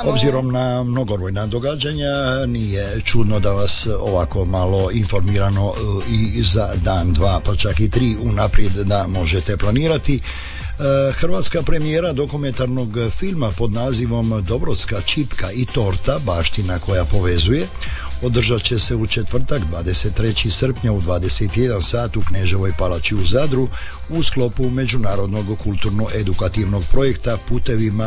Obzirom na mnogobrojna događanja, nije čudno da vas ovako malo informirano i za dan, dva, pa čak i tri unaprijed da možete planirati. Hrvatska premijera dokumentarnog filma pod nazivom Dobrodska čipka i torta, baština koja povezuje, održat će se u četvrtak 23. srpnja u 21 sat u Kneževoj palači u Zadru u sklopu međunarodnog kulturno-edukativnog projekta Putevima